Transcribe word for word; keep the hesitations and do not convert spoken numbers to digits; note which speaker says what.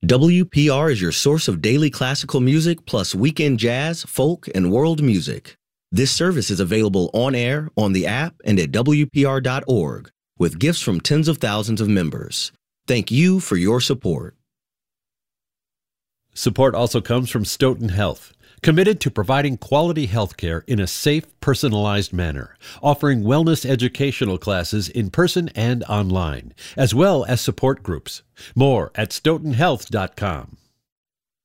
Speaker 1: W P R is your source of daily classical music plus weekend jazz, folk, and world music. This service is available on air, on the app, and at W P R dot org, with gifts from tens of thousands of members. Thank you for your support.
Speaker 2: Support also comes from Stoughton Health, committed to providing quality health care in a safe, personalized manner, offering wellness educational classes in person and online, as well as support groups. More at stoughton health dot com.